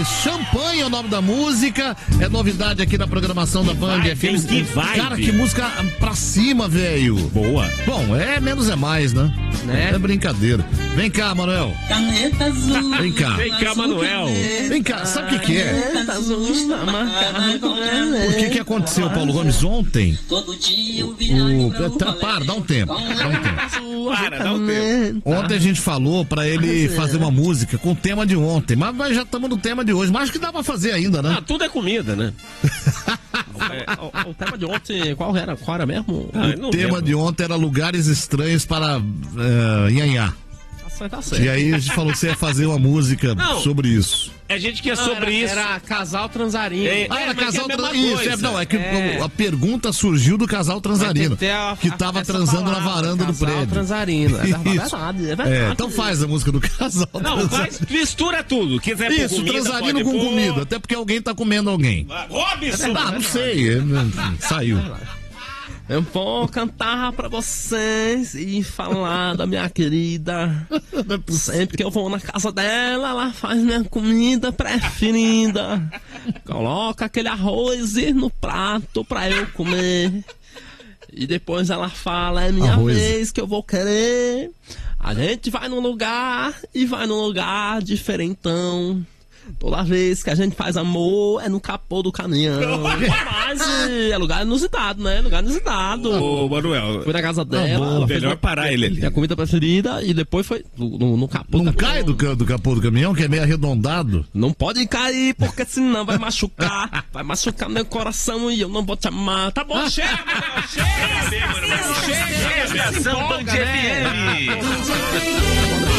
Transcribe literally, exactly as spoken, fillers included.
Champanhe é o nome da música. É novidade aqui na programação da Band F M. Que vibe. Cara, que música pra cima, velho. Boa. Bom, é menos é mais, né? Né? É brincadeira. Vem cá, Manuel. Caneta azul. Vem cá. Vem cá, Manuel. Vem cá, sabe o que que é? Caneta azul na marcada com O que que aconteceu, Paulo Gomes, ontem? Todo dia eu O... viajo Tá, para, dá um tempo. Dá um tempo. Para, dá um tempo. Ontem a gente falou pra ele fazer uma música com o tema de ontem, mas nós já estamos no tema de hoje. Mas acho que dá pra fazer ainda, né? Ah, tudo é comida, né? É, o, o tema de ontem, qual era? Qual era mesmo? Ah, O tema de ontem era lugares estranhos para uh, Nhanhá. Tá, tá certo. E aí a gente falou que você ia fazer uma música Não. sobre isso. A gente quer Não, sobre era, isso. Era casal transarino. É, Ah, era mas casal é a mesma transarino. Isso, coisa. é, não, é que É. a pergunta surgiu do casal transarino, Mas tem que ter a- que a- tava essa transando palavra, na varanda do casal prédio. transarino. É verdade, Isso. é verdade. É, então faz a música do casal Não, transarino. faz, mistura tudo. Quiser pôr Isso, comida, transarino pode com pôr. comida, até porque alguém tá comendo alguém. Ah, Robson! Ah, não sei, é, saiu. Eu vou cantar pra vocês e falar da minha querida. Sempre que eu vou na casa dela, ela faz minha comida preferida. Coloca aquele arroz no prato pra eu comer. E depois ela fala, é minha Arroz. vez que eu vou querer. A gente vai num lugar e vai num lugar diferentão. Toda vez que a gente faz amor é no capô do caminhão. Mas é lugar inusitado, né? Lugar inusitado. Ô, Manuel, Fui na casa dela, bom. ela fez melhor minha- parar ele ali. minha comida preferida e depois foi no, no, no capô Não do caminhão. cai do, ca- do capô do caminhão, que é meio arredondado? Não pode cair, porque senão vai machucar. Vai machucar meu coração e eu não vou te amar. Tá bom, chega, Manuel, chega! Chega! Chega! Estação Band F M.